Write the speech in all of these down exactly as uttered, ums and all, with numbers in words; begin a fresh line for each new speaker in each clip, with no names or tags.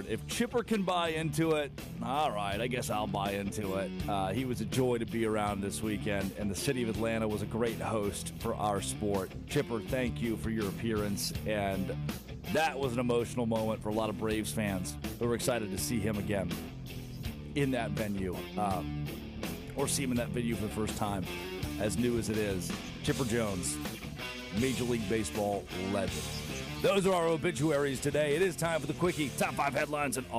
if Chipper can buy into it, all right, I guess I'll buy into it. Uh, he was a joy to be around this weekend, and the city of Atlanta was a great host for our sport. Chipper, thank you for your appearance, and that was an emotional moment for a lot of Braves fans who were excited to see him again in that venue, um, or see him in that venue for the first time, as new as it is. Chipper Jones, Major League Baseball legend. Those are our obituaries today. It is time for the Quickie. Top five headlines in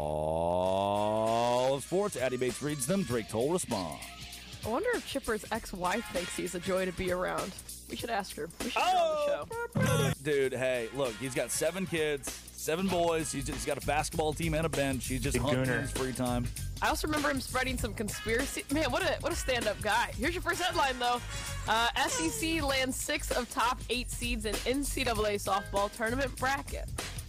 all of sports. Addie Bates reads them. Drake Toll responds.
I wonder if Chipper's ex-wife thinks he's a joy to be around. We should ask her. We should
oh!
get on the
show. Dude, hey, look, he's got seven kids, seven boys. He's, just, he's got a basketball team and a bench. He's just hunting his free time.
I also remember him spreading some conspiracy. Man, what a what a stand-up guy. Here's your first headline, though. Uh, S E C lands six of top eight seeds in N C double A softball tournament bracket.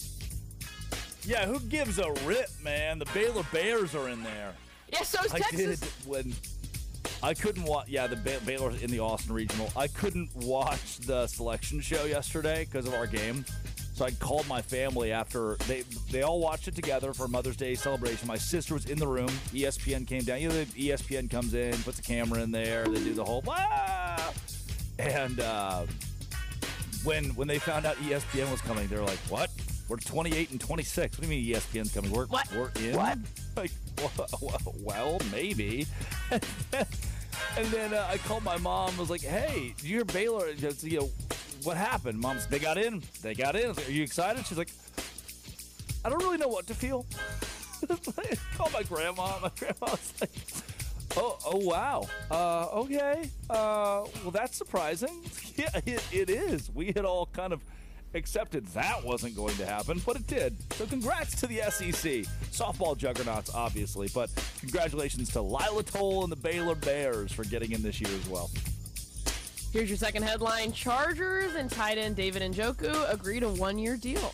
Yeah, who gives a rip, man? The Baylor Bears are in there.
Yeah, so is
I
Texas.
did when I couldn't watch. Yeah, the ba- Baylor's in the Austin Regional. I couldn't watch the selection show yesterday because of our game. So I called my family after they they all watched it together for Mother's Day celebration. My sister was in the room. E S P N came down. You know, the E S P N comes in, puts a camera in there. They do the whole wow. And uh, when when they found out E S P N was coming, they were like, "What? We're twenty-eight and twenty-six. What do you mean E S P N's coming? We're
what?
We're in?
What?
Like, well, maybe." And then uh, I called my mom. I was like, "Hey, did you hear Baylor? Just, you know, what happened?" Mom's, they got in. They got in. I was like, "Are you excited?" She's like, "I don't really know what to feel." I called my grandma. My grandma was like, "Oh, oh, wow. Uh, okay. Uh, well, that's surprising." Yeah, it, it is. We had all kind of accepted that wasn't going to happen, but it did. So congrats to the S E C. Softball juggernauts, obviously, but congratulations to Lila Toll and the Baylor Bears for getting in this year as well.
Here's your second headline. Chargers and tight end David Njoku agreed a one-year deal.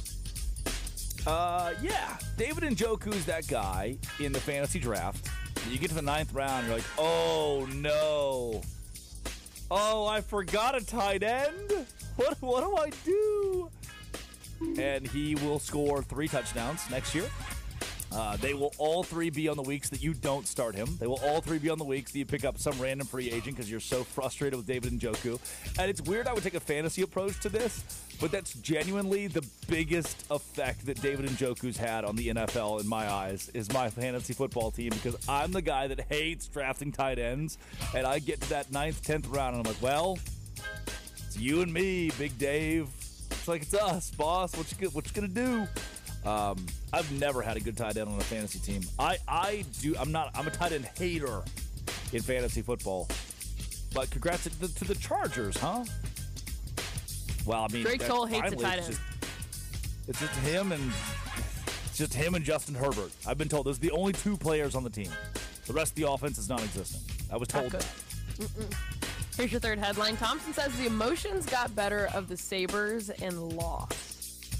Uh, yeah. David Njoku's that guy in the fantasy draft. You get to the ninth round, you're like, oh, no. Oh, I forgot a tight end? What, what do I do? And he will score three touchdowns next year. Uh, they will all three be on the weeks that you don't start him. They will all three be on the weeks that you pick up some random free agent because you're so frustrated with David Njoku. And it's weird I would take a fantasy approach to this, but that's genuinely the biggest effect that David Njoku's had on the N F L in my eyes is my fantasy football team, because I'm the guy that hates drafting tight ends, and I get to that ninth, tenth round, and I'm like, well, it's you and me, Big Dave. It's like, it's us, boss. What you, what you gonna do? Um, I've never had a good tight end on a fantasy team. I, I do. I'm not. I'm a tight end hater in fantasy football. But congrats to the, to the Chargers, huh? Well, I mean,
Drake Toll hates a tight
it's
end.
just, it's just him and it's just him and Justin Herbert. I've been told those are the only two players on the team. The rest of the offense is non-existent. I was told that.
Mm-mm. Here's your third headline. Thompson says the emotions got better of the Sabres and lost.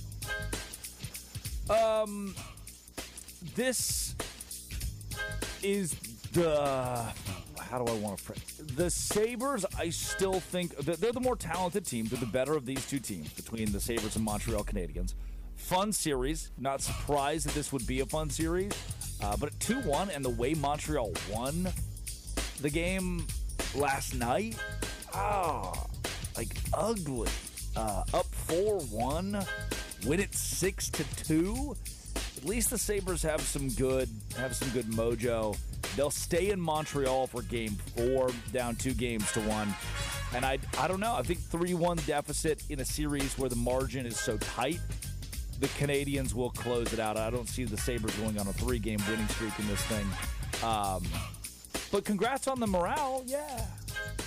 Um, this is the, how do I want to phrase the Sabres? I still think that they're the more talented team. They're the better of these two teams between the Sabres and Montreal Canadiens. Fun series. Not surprised that this would be a fun series. Uh, but at two one, and the way Montreal won the game last night, ah, like ugly. Uh, up four one. Win it six to two. At least the Sabres have some good have some good mojo. They'll stay in Montreal for game four, down two games to one. And I I don't know. I think three one deficit in a series where the margin is so tight, the Canadiens will close it out. I don't see the Sabres going on a three-game winning streak in this thing. Um, but congrats on the morale, yeah.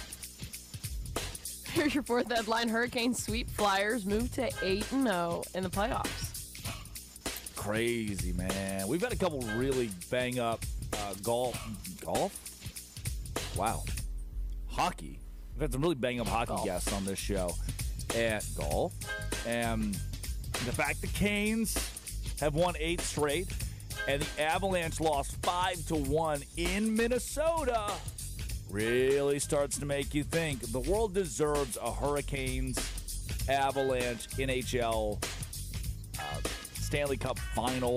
Here's your fourth headline. Hurricanes sweep Flyers, move to eight and oh in the playoffs.
Crazy, man. We've had a couple really bang-up uh, golf. Golf? Wow. Hockey. We've had some really bang-up hockey golf guests on this show. And golf. And the fact the Canes have won eight straight and the Avalanche lost five to one in Minnesota really starts to make you think the world deserves a Hurricanes Avalanche N H L uh, Stanley Cup final.